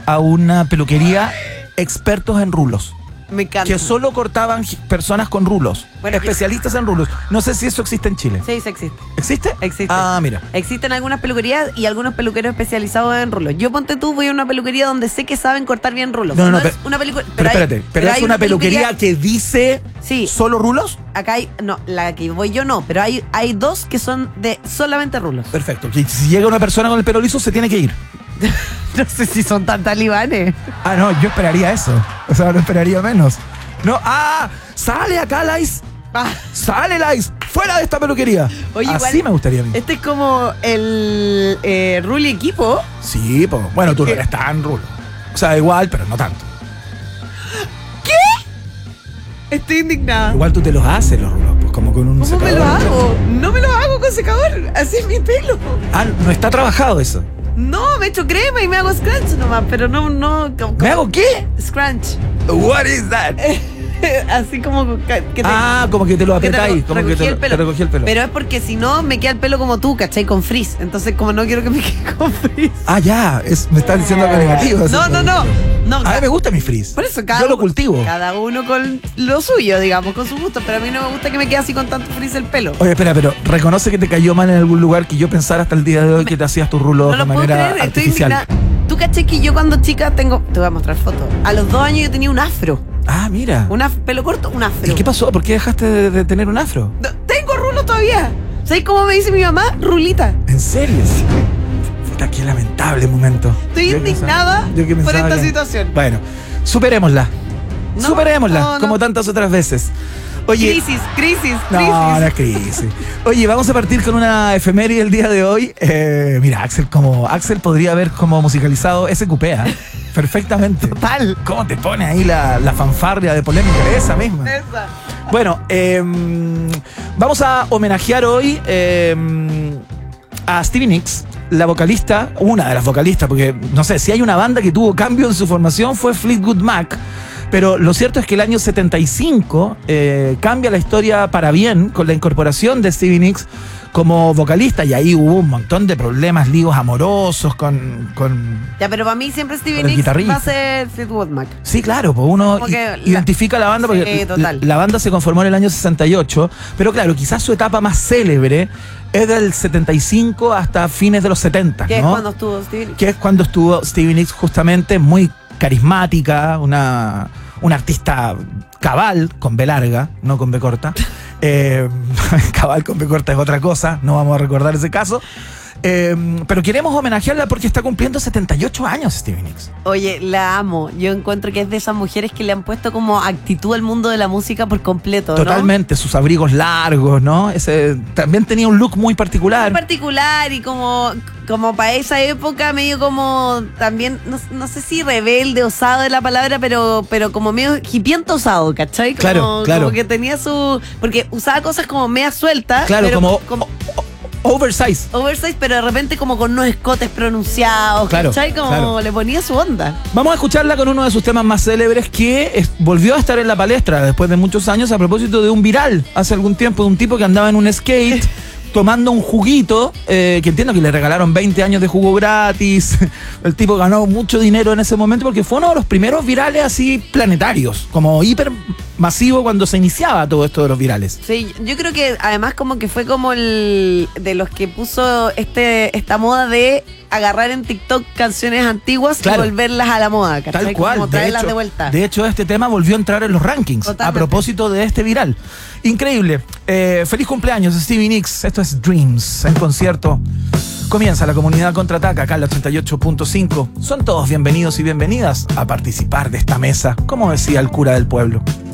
a una peluquería expertos en rulos. Me encanta. Que solo cortaban personas con rulos. Bueno, especialistas en rulos. No sé si eso existe en Chile. Sí, sí existe. ¿Existe? Existe. Ah, mira. Existen algunas peluquerías y algunos peluqueros especializados en rulos. Yo, ponte tú, voy a una peluquería donde sé que saben cortar bien rulos. No, es una peluquería. Pero espérate, pero es una peluquería que dice sí, solo rulos. Acá hay, no, la que voy yo no, pero hay dos que son de solamente rulos. Perfecto. Que si llega una persona con el pelo liso, se tiene que ir. No sé si son tan talibanes. Ah, no, yo esperaría eso. O sea, no esperaría menos. No, sale acá, Lais. Sale, Lais. Fuera de esta peluquería. Oye, así igual, me gustaría a mí. Este es como el Ruli equipo. Sí, pues. Bueno, tú no eres tan rulo. O sea, igual, pero no tanto. Estoy indignada. Igual tú te los haces los rulos, pues como con un ¿Cómo secador. me lo hago? No me lo hago con secador. Así es mi pelo. No está trabajado eso. No, me echo crema y me hago scrunch nomás, pero no. ¿Me hago qué? Scrunch. What is that? Así como que te, como que te lo apretáis. te Como que recogí el pelo. te recogí el pelo. Pero es porque si no me queda el pelo como tú, ¿cachai? Con frizz. Entonces, como no quiero que me quede con frizz. Ya. Me estás diciendo algo negativo. No. A mí me gusta mi frizz. Por eso, yo lo cultivo. Cada uno con lo suyo, digamos, con su gusto. Pero a mí no me gusta que me quede así con tanto frizz el pelo. Oye, espera, pero reconoce que te cayó mal en algún lugar que yo pensara hasta el día de hoy que te hacías tus rulos No de lo puedo manera creer, estoy artificial. indignada. Tú caché que yo cuando chica te voy a mostrar fotos. A los 2 años yo tenía un afro. Mira. Pelo corto, un afro. ¿Y qué pasó? ¿Por qué dejaste de tener un afro? Tengo rulo todavía. ¿Sabes cómo me dice mi mamá? Rulita. ¿En serio? Puta, qué lamentable momento. Estoy indignada por esta situación. Bueno, superémosla. No, superémosla, no. como tantas otras veces. Oye, Crisis. No es crisis. Oye, vamos a partir con una efeméride el día de hoy. Mira, Axel podría haber como musicalizado SQP, perfectamente. Total. ¿Cómo te pone ahí la fanfarria de polémica? Esa misma. Esa. Bueno, vamos a homenajear hoy a Stevie Nicks, la vocalista, una de las vocalistas, porque no sé, si hay una banda que tuvo cambio en su formación fue Fleetwood Mac. Pero lo cierto es que el año 75 cambia la historia para bien con la incorporación de Stevie Nicks como vocalista, y ahí hubo un montón de problemas, líos amorosos con Ya, pero para mí siempre Stevie con el Nicks guitarrista. va a ser Fleetwood Mac. Sí, claro, pues uno identifica la banda porque Sí, total. la banda se conformó en el año 68, pero claro, quizás su etapa más célebre es del 75 hasta fines de los 70, Que ¿no? es cuando estuvo Stevie Nicks. Que es cuando estuvo Stevie Nicks, justamente, muy carismática, una artista cabal, con B larga, no con B corta. Cabal con B corta es otra cosa, no vamos a recordar ese caso. Pero queremos homenajearla porque está cumpliendo 78 años Stevie Nicks. Oye, la amo. Yo encuentro que es de esas mujeres que le han puesto como actitud al mundo de la música por completo, ¿no? Totalmente, sus abrigos largos, ¿no? También tenía un look muy particular. Muy particular y como para esa época medio como también, no sé si rebelde, osado es la palabra, pero como medio hipiento osado, ¿cachai? Claro. Como que tenía porque usaba cosas como media sueltas. Claro, pero como oversize. Oversize, pero de repente como con unos escotes pronunciados, Claro, ¿cachai? Como claro. le ponía su onda. Vamos a escucharla con uno de sus temas más célebres que volvió a estar en la palestra después de muchos años a propósito de un viral hace algún tiempo de un tipo que andaba en un skate tomando un juguito, que entiendo que le regalaron 20 años de jugo gratis. El tipo ganó mucho dinero en ese momento porque fue uno de los primeros virales así planetarios, como hiper masivo cuando se iniciaba todo esto de los virales. Sí, yo creo que además como que fue como el de los que puso esta moda de agarrar en TikTok canciones antiguas, claro, y volverlas a la moda, ¿cachai? Tal cual. Como traerlas de vuelta. De hecho, este tema volvió a entrar en los rankings. Totalmente. A propósito de este viral. Increíble. Feliz cumpleaños, Stevie Nicks. Esto es Dreams en concierto. Comienza la comunidad contraataca acá en la 88.5. Son todos bienvenidos y bienvenidas a participar de esta mesa, como decía el cura del pueblo.